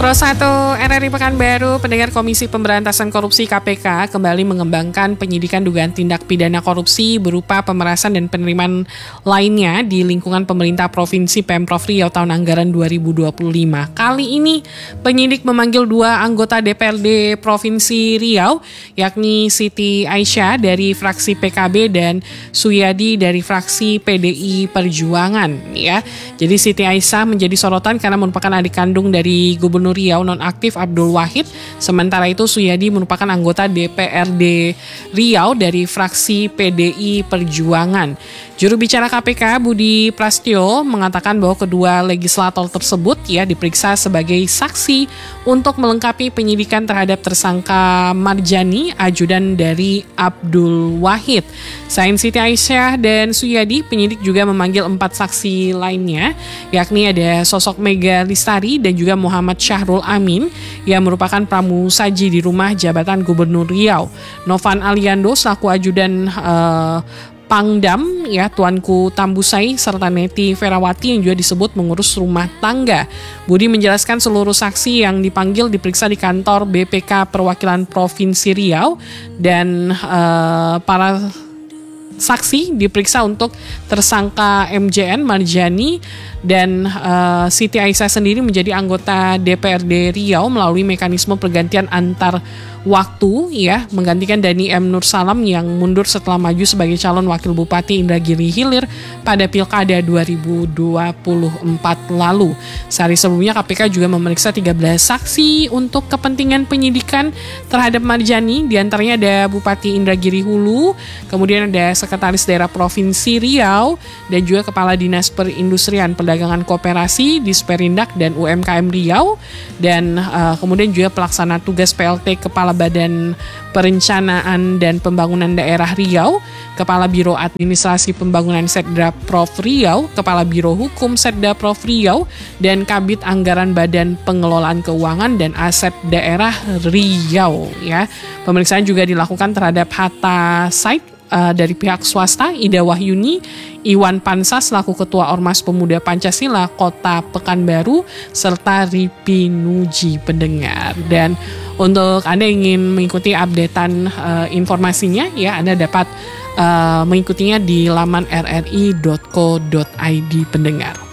Pro 1 RRI Pekanbaru, pendengar Komisi Pemberantasan Korupsi KPK kembali mengembangkan penyidikan dugaan tindak pidana korupsi berupa pemerasan dan penerimaan lainnya di lingkungan pemerintah Provinsi Pemprov Riau tahun anggaran 2025. Kali ini penyidik memanggil 2 anggota DPRD Provinsi Riau, yakni Siti Aisyah dari fraksi PKB dan Suyadi dari fraksi PDI Perjuangan. Ya, jadi Siti Aisyah menjadi sorotan karena merupakan adik kandung dari Gubernur Riau nonaktif Abdul Wahid. Sementara itu Suyadi merupakan anggota DPRD Riau dari fraksi PDI Perjuangan. Juru bicara KPK Budi Prasetyo mengatakan bahwa kedua legislator tersebut diperiksa sebagai saksi untuk melengkapi penyidikan terhadap tersangka Marjani, ajudan dari Abdul Wahid. Selain Siti Aisyah dan Suyadi, penyidik juga memanggil 4 saksi lainnya, yakni ada sosok Mega Listari dan juga Muhammad Syahrul Amin yang merupakan pramusaji di rumah jabatan Gubernur Riau. Novan Aliando selaku ajudan Pangdam, Tuanku Tambusai, serta Neti Ferawati yang juga disebut mengurus rumah tangga. Budi menjelaskan seluruh saksi yang dipanggil diperiksa di kantor BPK Perwakilan Provinsi Riau dan para saksi diperiksa untuk tersangka MJN, Marjani, dan Siti Aisyah sendiri menjadi anggota DPRD Riau melalui mekanisme pergantian antar waktu, menggantikan Dani M. Nur Salam yang mundur setelah maju sebagai calon wakil Bupati Indragiri Hilir pada Pilkada 2024 lalu. Sehari sebelumnya KPK juga memeriksa 13 saksi untuk kepentingan penyidikan terhadap Marjani, diantaranya ada Bupati Indragiri Hulu, kemudian ada Sekretaris Daerah Provinsi Riau, dan juga Kepala Dinas Perindustrian Perdagangan Koperasi, Disperindak dan UMKM Riau, dan kemudian juga Pelaksana Tugas PLT Kepala Badan Perencanaan dan Pembangunan Daerah Riau, Kepala Biro Administrasi Pembangunan Setda Prov Riau, Kepala Biro Hukum Setda Prov Riau, dan Kabid Anggaran Badan Pengelolaan Keuangan dan Aset Daerah Riau. Pemeriksaan juga dilakukan terhadap Hatta Said dari pihak swasta, Ida Wahyuni, Iwan Pansa selaku Ketua Ormas Pemuda Pancasila Kota Pekanbaru, serta Ripi Nuji pendengar. Dan untuk Anda yang ingin mengikuti updatean informasinya, Anda dapat mengikutinya di laman rri.co.id pendengar.